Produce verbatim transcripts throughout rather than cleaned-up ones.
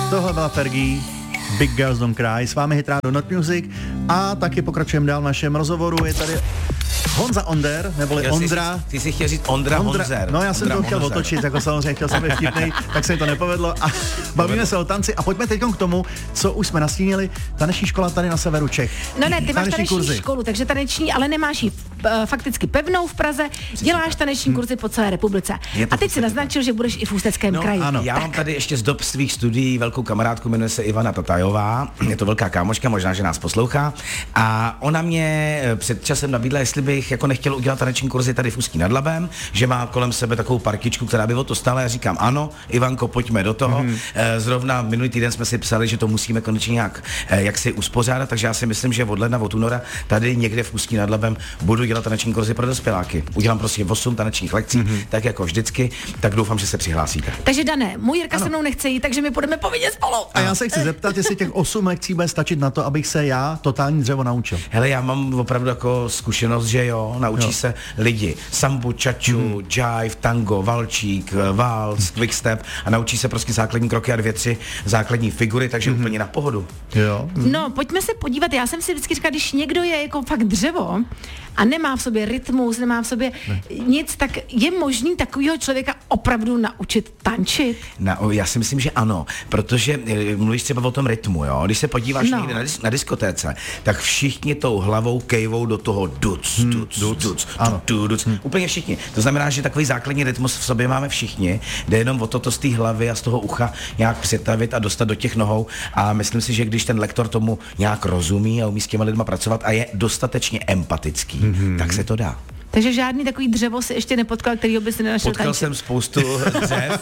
Tohle byla Fergie, Big Girls Don't Cry, s vámi Hit Radio Not Music a taky pokračujeme dál v našem rozhovoru. Je tady Honza Onder, neboli jo, Ondra. Ty jsi chtěl říct Ondra, Ondra Honzer. No já jsem Ondra to chtěl Honzer. otočit, jako samozřejmě chtěl jsem být vtipnej, tak se mi to nepovedlo a bavíme se o tanci a pojďme teď k tomu, co už jsme nastínili, taneční škola tady na severu Čech. No ne, ty máš taneční kurzy. školu, takže taneční, ale nemáš ji uh, fakticky pevnou v Praze, děláš taneční kurzy po celé republice. A teď si naznačil, že budeš i v Ústeckém no, kraji. Ano. Já tak. Mám tady ještě z dob svých studií velkou kamarádku, jmenuje se Ivana Tatajová, je to velká kámoška, možná, že nás poslouchá a ona mě před časem nabídla, jestli bych jako nechtěl udělat taneční kurzy tady v Ústí nad Labem, že má kolem sebe takovou partičku, která by o to stála. Já říkám ano, Ivanko, pojďme do toho. Mm-hmm. Zrovna minulý týden jsme si psali, že to musíme konečně nějak jak si uspořádat, takže já si myslím, že od ledna, od února tady někde v Ústí nad Labem budu dělat taneční kurzy pro dospěláky. Udělám prostě osm tanečních lekcí, mm-hmm. tak jako vždycky, tak doufám, že se přihlásíte. Takže Dané, můj Jirka se mnou nechce jít, takže my půjdeme povinně spolu. A já se chci zeptat, jestli těch osm lekcí bude stačit na to, abych se já totální dřevo naučil. Hele, já mám opravdu jako zkušenost, že jo, naučí jo. se lidi sambu, čaču, mm. jive, tango, valčík, vals, quickstep a naučí se prostě základní kroky a dvě, tři základní figury, takže mm. úplně na pohodu. Jo. Mm. No, pojďme se podívat, já jsem si vždycky říkala, když někdo je jako fakt dřevo a nemá v sobě rytmus, nemá v sobě ne. nic, tak je možný takového člověka opravdu naučit tančit? Na, já si myslím, že ano, protože mluvíš třeba o tom rytmu, jo, když se podíváš no. někde na, dis, na diskotéce, tak všichni tou hlavou kejvou do toho duc, hmm. duc, duc, duc, ano. duc, hmm. úplně všichni. To znamená, že takový základní rytmus v sobě máme všichni, jde jenom o toto z té hlavy a z toho ucha nějak přetavit a dostat do těch nohou a myslím si, že když ten lektor tomu nějak rozumí a umí s těma lidma pracovat a je dostatečně empatický, mm-hmm. tak se to dá. Takže žádný takový dřevo si ještě nepotkal, kterýho by si nenašel Potkal tančit. jsem spoustu dřev,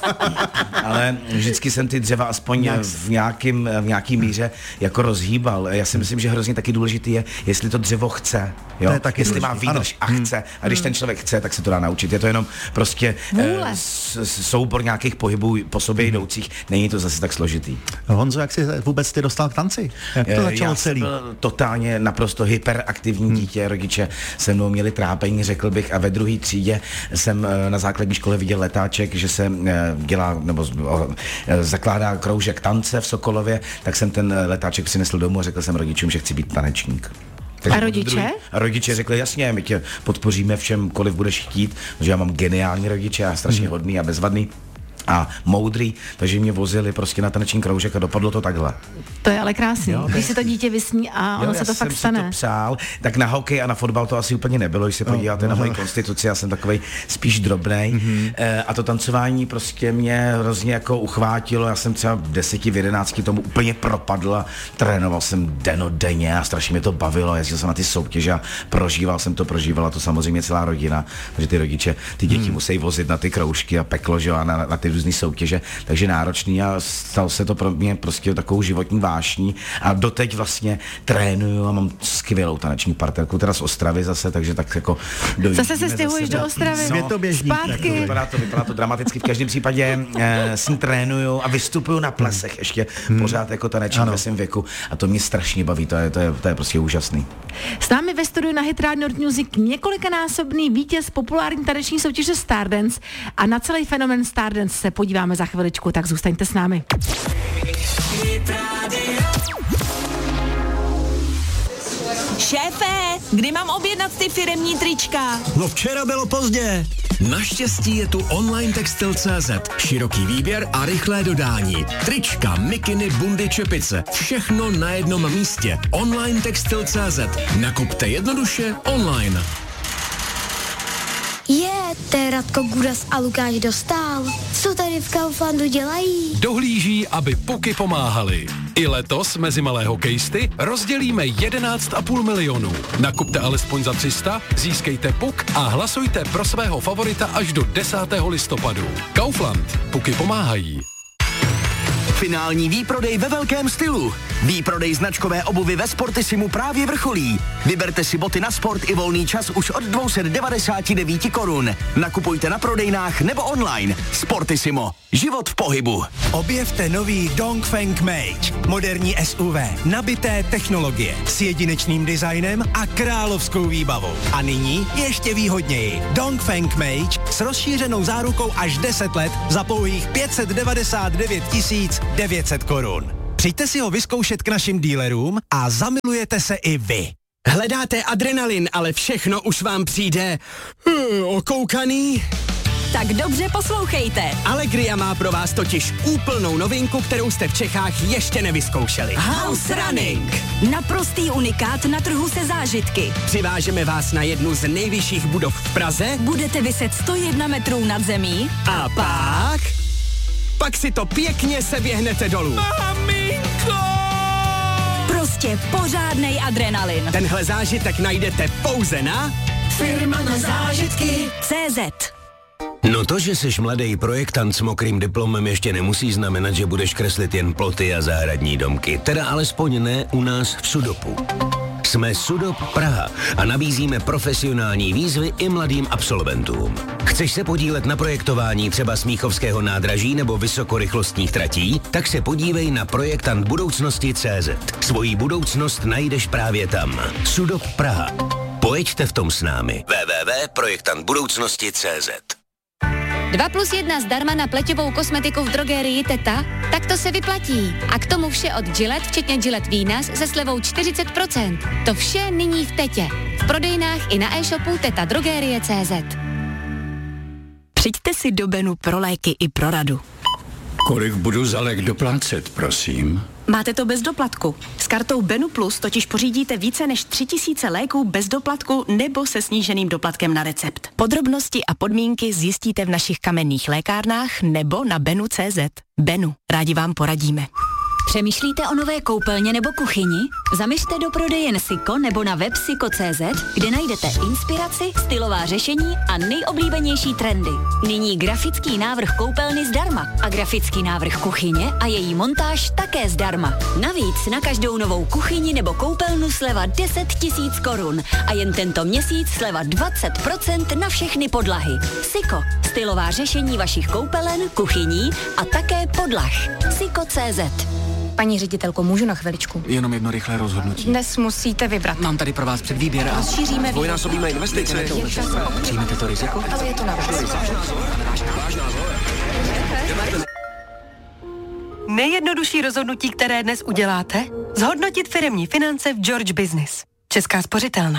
ale vždycky jsem ty dřeva aspoň v, nějakým, v nějaký míře jako rozhýbal. Já si myslím, že hrozně taky důležitý je, jestli to dřevo chce, jo? To taky jestli má výdrž a chce. A když hmm. ten člověk chce, tak se to dá naučit. Je to jenom prostě eh, s, s, soubor nějakých pohybů po sobě hmm. jdoucích. Není to zase tak složitý. Honzo, jak jsi vůbec ty dostal k tanci? Jak to začalo Já celý? Já jsem byl totálně naprosto hyperaktivní hmm. dítě. Rodiče se mnou měli trápení, řekl bych, a ve druhé třídě jsem na základní škole viděl letáček, že se dělá nebo zakládá kroužek tance v Sokolově, tak jsem ten letáček přinesl domů a řekl jsem rodičům, že chci být tanečník. A rodiče? Druhý, a rodiče řekli, jasně, my tě podpoříme všemkoliv budeš chtít, protože já mám geniální rodiče a strašně hodný a bezvadný a moudrý, takže mě vozili prostě na taneční kroužek a dopadlo to takhle. To je ale krásný, jo, když si to dítě vysní a ono jo, se to fakt stane. Já jsem si to přál, tak na hokej a na fotbal to asi úplně nebylo, když se podíváte oh, na moji konstituci, já jsem takovej spíš drobnej mm-hmm. e, a to tancování prostě mě hrozně jako uchvátilo, já jsem třeba v deseti, v jedenácti tomu úplně propadl a trénoval jsem denodenně a strašně mě to bavilo, jezdil jsem na ty soutěže a prožíval jsem to, prožívala to samozřejmě celá rodina, protože ty rodiče, ty děti mm. musí vozit na ty kroužky a peklo, že, a na, na ty různý soutěže, takže náročný a stal se to pro mě prostě takovou životní vášní a doteď vlastně trénuju a mám skvělou taneční partnerku, teda z Ostravy zase, takže tak jako zase se stěhuješ do Ostravy, no, světoběžník. Zpátky. Vypadá to, vypadá to dramaticky, v každém případě eh, s ním trénuju a vystupuju na plesech hmm. ještě hmm. pořád jako tanečník ve svém věku a to mě strašně baví, to je, to je, to je prostě úžasný. S námi ve studiu na Hit Radio North Music několikanásobný vítěz populární taneční soutěže Stardance a na celý fenomén Stardance se podíváme za chviličku, tak zůstaňte s námi. Šéfe, kdy mám objednat ty firemní trička? No včera bylo pozdě. Naštěstí je tu online textil tečka cé zet. Široký výběr a rychlé dodání. Trička, mikiny, bundy, čepice. Všechno na jednom místě. online textil tečka cé zet. Nakupte jednoduše online. Je, to je Radko Gudas a Lukáš Dostál. Co tady v Kauflandu dělají? Dohlíží, aby puky pomáhaly. I letos mezi malé hokejisty rozdělíme jedenáct a půl milionu. Nakupte alespoň za tři sta, získejte puk a hlasujte pro svého favorita až do desátého listopadu. Kaufland. Puky pomáhají. Finální výprodej ve velkém stylu. Výprodej značkové obuvy ve Sportissimu právě vrcholí. Vyberte si boty na sport i volný čas už od dvě stě devadesát devět korun. Nakupujte na prodejnách nebo online. Sportissimo. Život v pohybu. Objevte nový Dongfeng Mage. Moderní S U V, nabité technologie, s jedinečným designem a královskou výbavou. A nyní ještě výhodněji. Dongfeng Mage s rozšířenou zárukou až deset let za pouhých pět set devadesát devět tisíc devět set korun. Přijďte si ho vyzkoušet k našim dealerům a zamilujete se i vy. Hledáte adrenalin, ale všechno už vám přijde hmm, okoukaný? Tak dobře poslouchejte. Allegria má pro vás totiž úplnou novinku, kterou jste v Čechách ještě nevyzkoušeli. House Running. Naprostý unikát na trhu se zážitky. Přivážeme vás na jednu z nejvyšších budov v Praze. Budete viset sto jedna metrů nad zemí. A pak... Pak si to pěkně seběhnete dolů. Maminko! Prostě pořádnej adrenalin. Tenhle zážitek najdete pouze na... Firma na zážitky C Z. No to, že jsi mladý projektant s mokrým diplomem, ještě nemusí znamenat, že budeš kreslit jen ploty a zahradní domky. Teda alespoň ne u nás v Sudopu. Jsme Sudop Praha a nabízíme profesionální výzvy i mladým absolventům. Chceš se podílet na projektování třeba Smíchovského nádraží nebo vysokorychlostních tratí? Tak se podívej na projektant budoucnosti tečka cé zet. Svoji budoucnost najdeš právě tam. Sudop Praha. Pojeďte v tom s námi. w w w tečka projektant budoucnosti tečka cé zet. dva plus jedna zdarma na pleťovou kosmetiku v drogérii Teta? Tak to se vyplatí. A k tomu vše od Gillette, včetně Gillette Venus, se slevou čtyřicet procent. To vše nyní v Tetě. V prodejnách i na e-shopu teta drogerie tečka cé zet. Přijďte si do Benu pro léky i pro radu. Kolik budu za lék doplácet, prosím? Máte to bez doplatku. S kartou Benu Plus totiž pořídíte více než tři tisíce léků bez doplatku nebo se sníženým doplatkem na recept. Podrobnosti a podmínky zjistíte v našich kamenných lékárnách nebo na benu tečka cé zet. Benu, rádi vám poradíme. Přemýšlíte o nové koupelně nebo kuchyni? Zaměřte do prodejen Siko nebo na web siko tečka cé zet, kde najdete inspiraci, stylová řešení a nejoblíbenější trendy. Nyní grafický návrh koupelny zdarma a grafický návrh kuchyně a její montáž také zdarma. Navíc na každou novou kuchyni nebo koupelnu sleva deset tisíc korun a jen tento měsíc sleva dvacet procent na všechny podlahy. Siko, stylová řešení vašich koupelen, kuchyní a také podlah. Siko tečka cé zet. Paní ředitelko, můžu na chviličku? Jenom jedno rychlé rozhodnutí. Dnes musíte vybrat. Mám tady pro vás předvýběr a... Rozšíříme dvojnásobíme investice. Přijmete to riziko? Ale je to na vás. Nejjednodušší rozhodnutí, které dnes uděláte? Zhodnotit firemní finance v George Business. Česká spořitelna.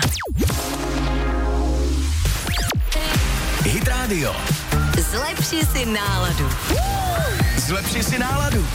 Hit Radio. Zlepši si náladu. Zlepši si náladu.